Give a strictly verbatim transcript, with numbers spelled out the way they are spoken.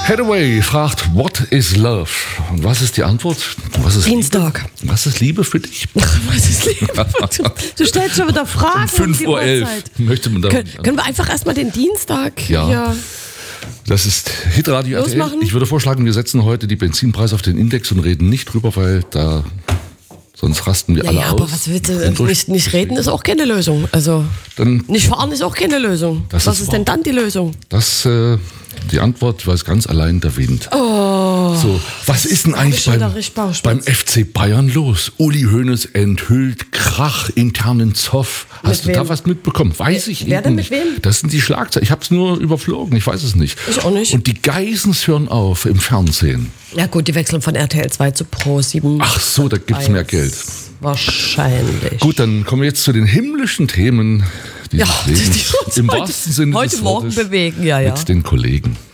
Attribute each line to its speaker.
Speaker 1: Hathaway fragt, what is love? Und was ist die Antwort? Was ist
Speaker 2: Dienstag.
Speaker 1: Liebe? Was ist Liebe für dich?
Speaker 2: Was ist Liebe? Du stellst schon wieder Fragen.
Speaker 1: Um fünf Uhr elf möchte man da.
Speaker 2: Können, können wir einfach erstmal den Dienstag
Speaker 1: ja.
Speaker 2: hier...
Speaker 1: Das ist Hitradio R T L.
Speaker 2: Losmachen?
Speaker 1: Ich würde vorschlagen, wir setzen heute die Benzinpreise auf den Index und reden nicht drüber, weil da sonst rasten wir
Speaker 2: Ja,
Speaker 1: alle
Speaker 2: ja,
Speaker 1: aus.
Speaker 2: aber was willst du? Nicht, nicht reden ist auch keine Lösung. Also
Speaker 1: Dann,
Speaker 2: nicht fahren ist auch keine Lösung.
Speaker 1: Das
Speaker 2: Was
Speaker 1: ist
Speaker 2: ist
Speaker 1: wahr.
Speaker 2: denn dann die Lösung?
Speaker 1: das, äh, die Antwort weiß ganz allein der Wind.
Speaker 2: Oh.
Speaker 1: So, was ist denn eigentlich
Speaker 2: ich schon
Speaker 1: beim,
Speaker 2: wieder richtig Bauchschmerzen.
Speaker 1: beim F C Bayern los? Uli Hoeneß enthüllt Krach, internen Zoff. Hast
Speaker 2: Mit
Speaker 1: du
Speaker 2: wem?
Speaker 1: da was mitbekommen? Weiß ich
Speaker 2: Wer
Speaker 1: eben
Speaker 2: denn mit
Speaker 1: nicht.
Speaker 2: wem?
Speaker 1: Das sind die Schlagzeilen. Ich habe es nur überflogen. Ich weiß es nicht.
Speaker 2: Ich auch nicht.
Speaker 1: Und die Geissens hören auf im Fernsehen.
Speaker 2: Ja gut, die wechseln von R T L zwei zu Pro sieben.
Speaker 1: Ach so, da gibt's mehr Geld.
Speaker 2: Wahrscheinlich.
Speaker 1: Gut, dann kommen wir jetzt zu den himmlischen Themen dieses
Speaker 2: Ja, die
Speaker 1: Lebens.
Speaker 2: uns
Speaker 1: Im
Speaker 2: heute,
Speaker 1: wahrsten Sinne
Speaker 2: heute
Speaker 1: des
Speaker 2: Morgen
Speaker 1: Wortes
Speaker 2: bewegen, ja, ja.
Speaker 1: mit den Kollegen.